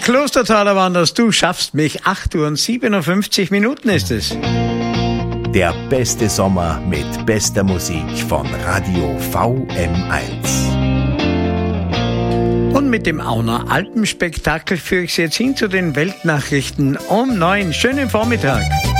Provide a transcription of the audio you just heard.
Klostertaler Wanderers, du schaffst mich. 8 Uhr und 57 Minuten ist es. Der beste Sommer mit bester Musik von Radio VM1. Und mit dem Auner Alpenspektakel führe ich Sie jetzt hin zu den Weltnachrichten um 9. Schönen Vormittag.